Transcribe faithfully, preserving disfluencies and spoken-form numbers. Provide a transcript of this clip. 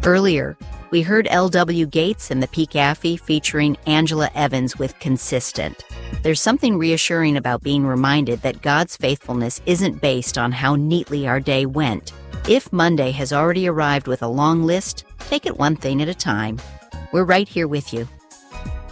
Earlier, we heard L W Gates and the Peak Affy featuring Angela Evans with Consistent. There's something reassuring about being reminded that God's faithfulness isn't based on how neatly our day went. If Monday has already arrived with a long list, take it one thing at a time. We're right here with you.